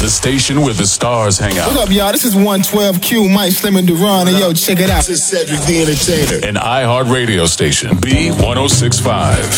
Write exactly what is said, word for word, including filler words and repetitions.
The station where the stars hang out. What up, y'all? This is one twelve Q, Mike Slim and Duran, and yo, check it out. This is Cedric the Entertainer. An iHeart radio station, B one oh six point five.